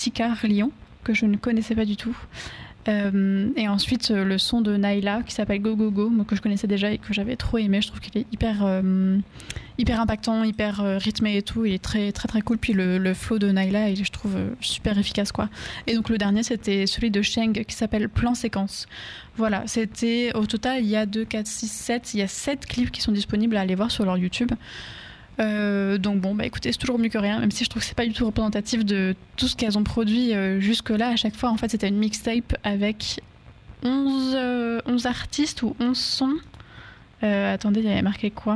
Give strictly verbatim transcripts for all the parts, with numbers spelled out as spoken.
Sicar Lyon, que je ne connaissais pas du tout. Euh, et ensuite euh, le son de Naila qui s'appelle Go Go Go, que je connaissais déjà et que j'avais trop aimé. Je trouve qu'il est hyper euh, hyper impactant, hyper euh, rythmé et tout. Il est très très très cool. Puis le, le flow de Naila, il est, je trouve, euh, super efficace quoi. Et donc le dernier c'était celui de Sheng qui s'appelle Plan Séquence. Voilà, c'était au total il y a deux, quatre, six, sept, il y a sept clips qui sont disponibles à aller voir sur leur YouTube. Euh, donc bon bah écoutez, c'est toujours mieux que rien, même si je trouve que c'est pas du tout représentatif de tout ce qu'elles ont produit euh, jusque là. À chaque fois en fait c'était une mixtape avec onze, euh, onze artistes ou onze sons. Euh, attendez, il y avait marqué quoi?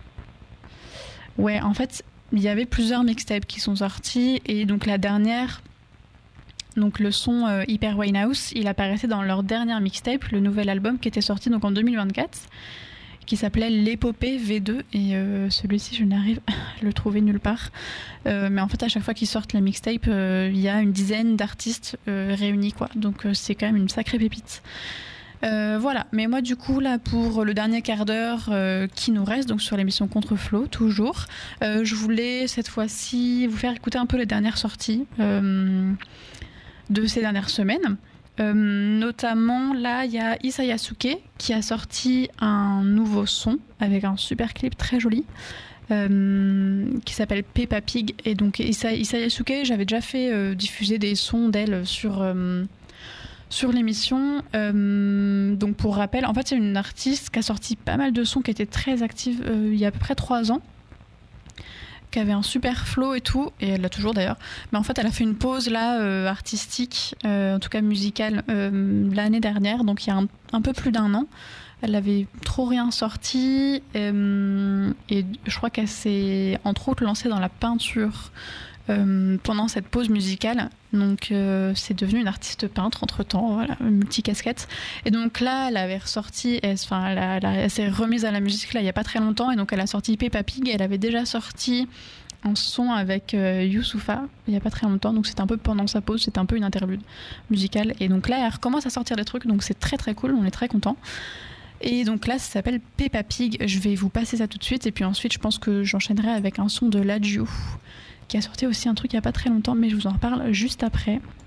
Ouais, en fait il y avait plusieurs mixtapes qui sont sorties et donc la dernière, donc le son euh, Hyper Winehouse, il apparaissait dans leur dernière mixtape, le nouvel album qui était sorti donc en deux mille vingt-quatre, qui s'appelait l'épopée V deux, et euh, celui-ci je n'arrive à le trouver nulle part, euh, mais en fait à chaque fois qu'ils sortent la mixtape il euh, y a une dizaine d'artistes euh, réunis quoi, donc euh, c'est quand même une sacrée pépite. Euh, voilà, mais moi du coup là pour le dernier quart d'heure euh, qui nous reste, donc sur l'émission Contre-Flow toujours, euh, je voulais cette fois-ci vous faire écouter un peu les dernières sorties euh, de ces dernières semaines. Euh, notamment là il y a Issa Yasuke qui a sorti un nouveau son avec un super clip très joli euh, qui s'appelle Peppa Pig. Et donc Issa, Issa Yasuke, j'avais déjà fait euh, diffuser des sons d'elle sur, euh, sur l'émission. Euh, donc pour rappel, en fait c'est une artiste qui a sorti pas mal de sons, qui était très active euh, il y a à peu près trois ans, qui avait un super flow et tout, et elle l'a toujours d'ailleurs, mais en fait elle a fait une pause là euh, artistique, euh, en tout cas musicale, euh, l'année dernière, donc il y a un, un peu plus d'un an. Elle avait trop rien sorti euh, et je crois qu'elle s'est entre autres lancée dans la peinture euh, pendant cette pause musicale, donc euh, c'est devenu une artiste peintre entre temps, voilà, multicasquette. Et donc là elle avait ressorti, elle, enfin, elle, a, elle, a, elle s'est remise à la musique là il n'y a pas très longtemps, et donc elle a sorti Peppa Pig, et elle avait déjà sorti un son avec euh, Youssoupha il n'y a pas très longtemps, donc c'était un peu pendant sa pause, c'était un peu une interlude musicale, et donc là elle recommence à sortir des trucs, donc c'est très très cool, on est très contents. Et donc là ça s'appelle Peppa Pig, je vais vous passer ça tout de suite, et puis ensuite je pense que j'enchaînerai avec un son de Ladju qui a sorti aussi un truc il n'y a pas très longtemps, mais je vous en reparle juste après.